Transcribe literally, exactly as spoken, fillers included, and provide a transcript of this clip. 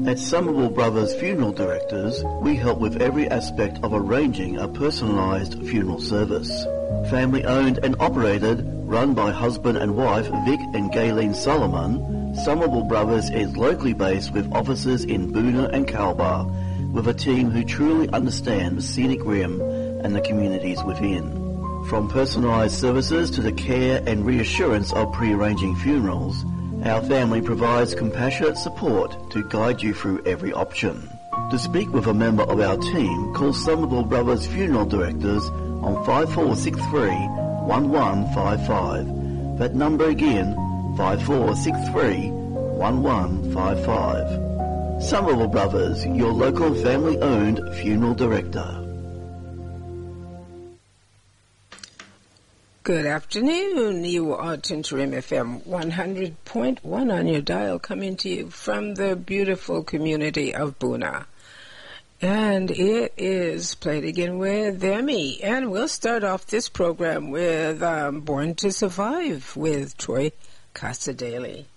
At Somerville Brothers Funeral Directors, we help with every aspect of arranging a personalised funeral service. Family owned and operated, run by husband and wife Vic and Gayleen Solomon, Somerville Brothers is locally based with offices in Boonah and Calbar, with a team who truly understand the scenic rim and the communities within. From personalised services to the care and reassurance of pre-arranging funerals, our family provides compassionate support to guide you through every option. To speak with a member of our team, call Somerville Brothers Funeral Directors on five four six three, one one five five. That number again, five four six three, one one five five. Somerville Brothers, your local family-owned funeral director. Good afternoon. You are Tintarim F M one hundred point one on your dial, coming to you from the beautiful community of Boonah. And it is Play It Again with Emmy. And we'll start off this program with um, Born to Survive with Troy Casadele.